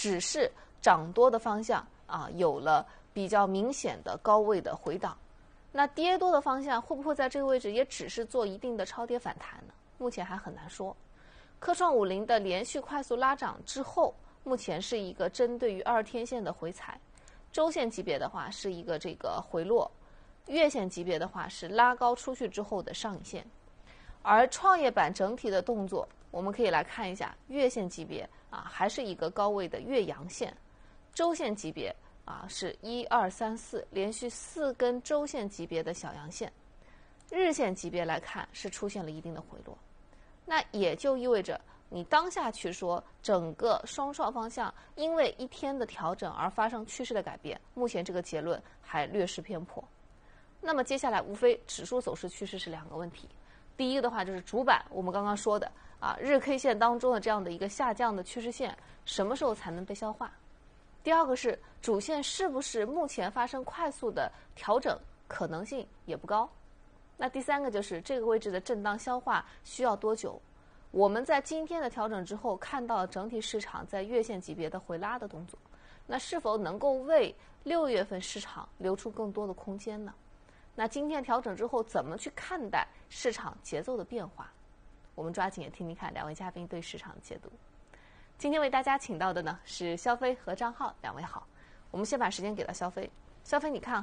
只是涨多的方向有了比较明显的高位的回档。那跌多的方向会不会在这个位置也只是做一定的超跌反弹呢？目前还很难说。科创50的连续快速拉涨之后，目前是一个针对于2天线的回踩，周线级别的话是一个这个回落，月线级别的话是拉高出去之后的上影线。而创业板整体的动作，我们可以来看一下，月线级别还是一个高位的月阳线，周线级别是1、2、3、4连续4根周线级别的小阳线，日线级别来看是出现了一定的回落。那也就意味着你当下去说整个双创方向因为一天的调整而发生趋势的改变，目前这个结论还略失偏颇。那么接下来无非指数走势趋势是2个问题，第一个的话就是主板我们刚刚说的日 K 线当中的这样的一个下降的趋势线什么时候才能被消化，第二个是主线是不是目前发生快速的调整可能性也不高，那第三个就是这个位置的震荡消化需要多久。我们在今天的调整之后看到整体市场在月线级别的回拉的动作，那是否能够为6月份市场留出更多的空间呢？那今天调整之后怎么去看待市场节奏的变化？我们抓紧也听听看2位嘉宾对市场的解读。今天为大家请到的呢是肖飞和张浩，2位好。我们先把时间给到肖飞。肖飞，你看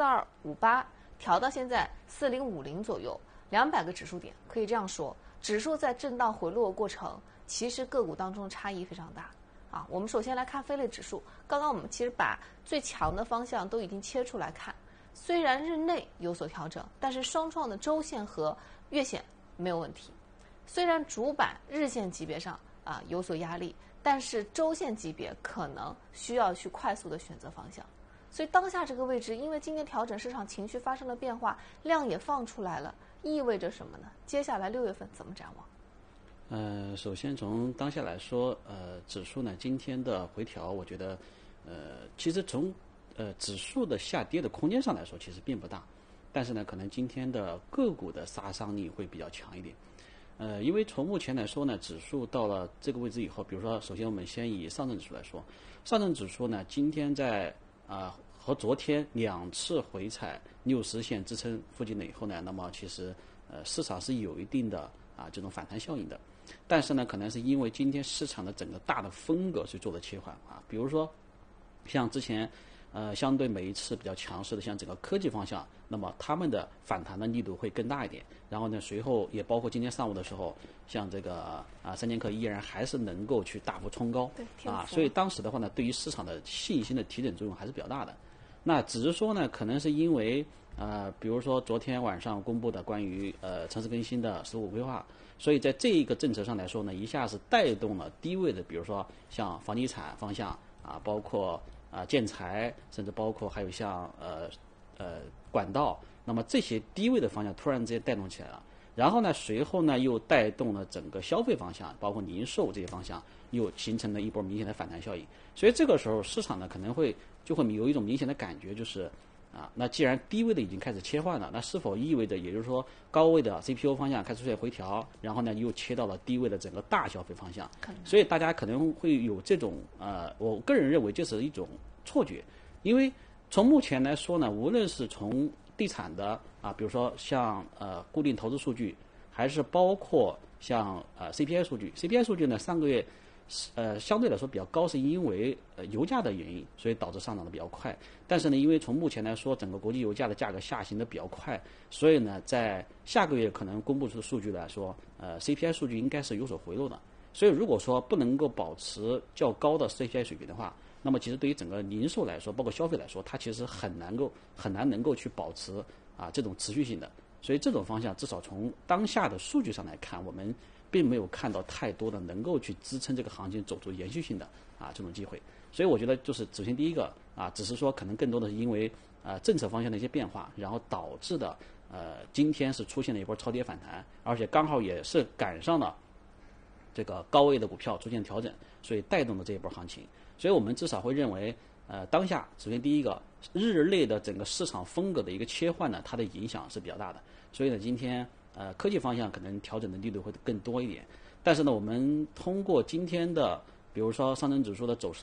4258调到现在4050左右，200个指数点，可以这样说，指数在震荡回落的过程，其实个股当中差异非常大我们首先来看非类指数，刚刚我们其实把最强的方向都已经切出来看，虽然日内有所调整，但是双创的周线和月线没有问题。虽然主板日线级别上有所压力，但是周线级别可能需要去快速的选择方向。所以当下这个位置，因为今天调整市场情绪发生了变化，量也放出来了，意味着什么呢？接下来6月份怎么展望？ 首先从当下来说，指数呢今天的回调，我觉得其实从指数的下跌的空间上来说其实并不大，但是呢可能今天的个股的杀伤力会比较强一点。因为从目前来说呢，指数到了这个位置以后，比如说首先我们先以上证指数来说，上证指数呢今天在和昨天2次回踩60线支撑附近了以后呢，那么其实市场是有一定的这种反弹效应的。但是呢可能是因为今天市场的整个大的风格去做的切换比如说像之前相对每一次比较强势的像整个科技方向，那么他们的反弹的力度会更大一点。然后呢随后也包括今天上午的时候，像这个三剑客依然还是能够去大幅冲高所以当时的话呢，对于市场的信心的提振作用还是比较大的。那只是说呢可能是因为比如说昨天晚上公布的关于城市更新的15规划，所以在这一个政策上来说呢，一下子带动了低位的，比如说像房地产方向包括建材，甚至包括还有像管道，那么这些低位的方向突然之间带动起来了。然后呢随后呢又带动了整个消费方向，包括零售这些方向，又形成了一波明显的反弹效应。所以这个时候市场呢可能就会有一种明显的感觉，就是那既然低位的已经开始切换了，那是否意味着也就是说高位的 CPU 方向开始出现回调，然后呢又切到了低位的整个大消费方向？所以大家可能会有这种我个人认为这是一种错觉。因为从目前来说呢，无论是从地产的比如说像固定投资数据，还是包括像CPI 数据 ，CPI 数据呢上个月相对来说比较高，是因为油价的原因，所以导致上涨的比较快。但是呢，因为从目前来说，整个国际油价的价格下行的比较快，所以呢，在下个月可能公布出的数据来说，CPI 数据应该是有所回落的。所以如果说不能够保持较高的 CPI 水平的话，那么其实对于整个零售来说，包括消费来说，它其实很难能够去保持这种持续性的。所以这种方向至少从当下的数据上来看，我们并没有看到太多的能够去支撑这个行情走出延续性的这种机会。所以我觉得就是首先第一个只是说可能更多的是因为政策方向的一些变化，然后导致的今天是出现了一波超跌反弹，而且刚好也是赶上了这个高位的股票出现调整，所以带动了这一波行情。所以我们至少会认为当下首先第一个日内的整个市场风格的一个切换呢，它的影响是比较大的。所以呢今天科技方向可能调整的力度会更多一点。但是呢我们通过今天的比如说上证指数的走势